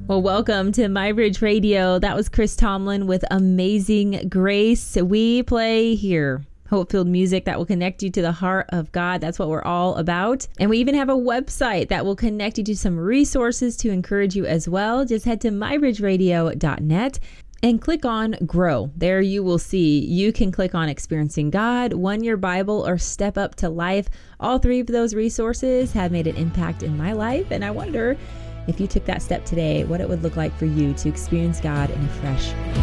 Well, welcome to MyBridge Radio. That was Chris Tomlin with Amazing Grace. We play here hope-filled music that will connect you to the heart of God. That's what we're all about. And we even have a website that will connect you to some resources to encourage you as well. Just head to mybridgeradio.net and click on Grow. There you will see you can click on Experiencing God, 1 Year Bible, or Step Up to Life. All three of those resources have made an impact in my life, and I wonder if you took that step today, what it would look like for you to experience God in a fresh